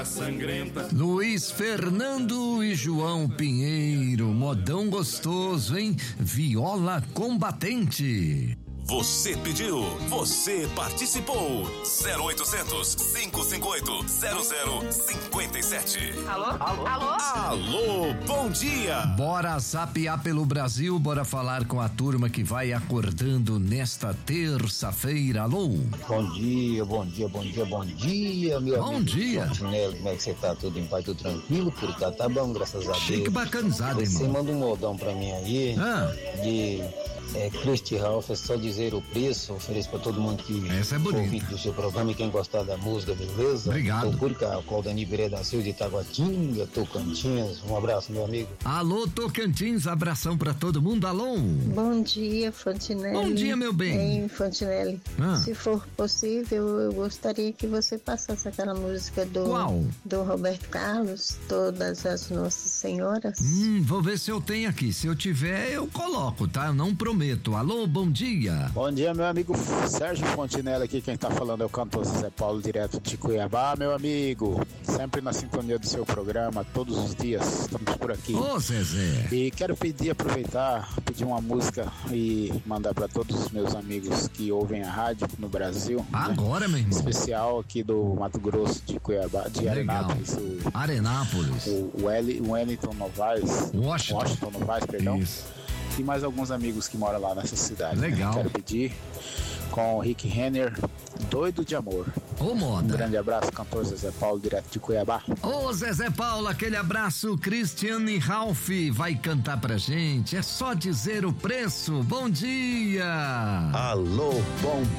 sangrenta. Luiz Fernando e João Pinheiro, modão gostoso, hein? Viola Combatente. Você pediu, você participou. 0800 558 0057. Alô? Alô? Alô? Alô, bom dia. Bora zapear pelo Brasil, bora falar com a turma que vai acordando nesta terça-feira. Alô? Bom dia, bom dia, bom dia, bom dia, meu bom amigo. Dia. Fontinelli, como é que você tá? Tudo em paz, tudo tranquilo? Por cá tá bom, graças a Deus. Chique bacanizado, irmão. Você manda um modão pra mim aí, de Christy Ralph, é só dizer o preço, ofereço pra todo mundo que essa é bonita. ouvinte do seu programa e quem gostar da música, beleza? Obrigado. Tô por cá, Claudani Pereira da Silva de Itaguatinga, Tocantins, um abraço, meu amigo. Alô, Tocantins, abração pra todo mundo, alô? Bom dia, Fontinelli. Bom dia, meu bem. Hein, Fontinelli, se for possível, eu gostaria que você passasse aquela música do Roberto Carlos, Todas as Nossas Senhoras. Vou ver se eu tenho aqui, se eu tiver eu coloco, tá? Eu não prometo. Alô, bom dia. Bom dia, meu amigo Sérgio Fontinelli aqui, quem tá falando é o cantor Zé Paulo, direto de Cuiabá, meu amigo, sempre na sintonia do seu programa, todos os dias, estamos por aqui. Ô, Zezé. E quero pedir uma música e mandar para todos os meus amigos que ouvem a rádio no Brasil. Agora, meu irmão. Especial aqui do Mato Grosso, de Cuiabá, de Arenápolis. O Wellington Novaes. Washington Novaes, perdão. Isso. E mais alguns amigos que moram lá nessa cidade. Legal. Quero pedir com o Rick Renner, Doido de Amor. Ô, moda. Um grande abraço, cantor Zezé Paulo, direto de Cuiabá. Ô, Zezé Paulo, aquele abraço. Cristiane Ralph vai cantar pra gente. É só dizer o preço. Bom dia. Alô, bom